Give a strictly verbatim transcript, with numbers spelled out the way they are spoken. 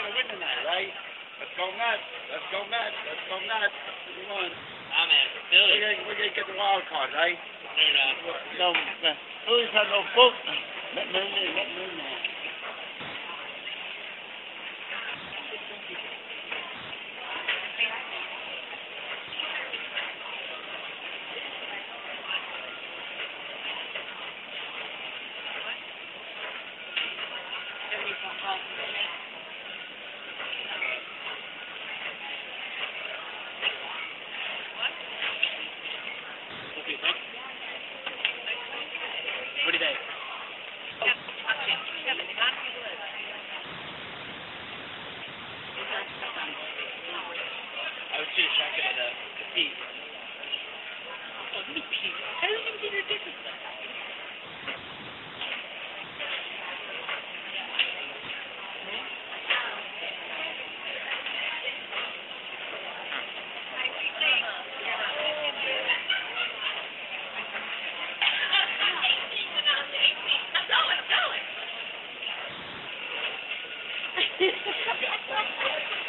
gonna win tonight, right? Let's go nuts. Let's go nuts. Let's go nuts. Come on. I'm at Philly. We're gonna, we're gonna get the wild card, right? They're not. No, uh, Phillies had no boat. Let me in, let me in there. What do you think? What do you think? I was too shocked at uh, the Pete. Oh, look at Pete. How do you even get your dick with that? I'm going, I'm going.